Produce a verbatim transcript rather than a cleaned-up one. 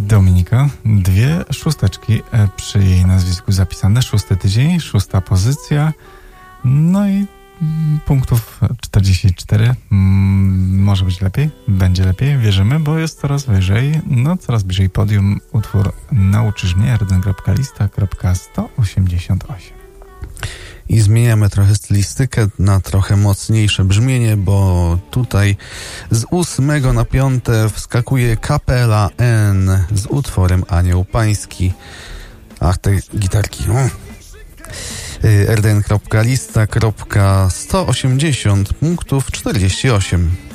Dominika, dwie szósteczki przy jej nazwisku zapisane. Szósty tydzień, szósta pozycja. No i punktów czterdzieści cztery. Może być lepiej, będzie lepiej, wierzymy, bo jest coraz wyżej, no coraz bliżej podium. Utwór Nauczysz mnie, r d n kropka lista kropka sto osiemdziesiąt osiem. I zmieniamy trochę stylistykę na trochę mocniejsze brzmienie, bo tutaj z ósmego na piąte wskakuje Kapela N z utworem Anioł Pański. Ach, te gitarki. O. r d n kropka lista kropka sto osiemdziesiąt punktów czterdzieści osiem.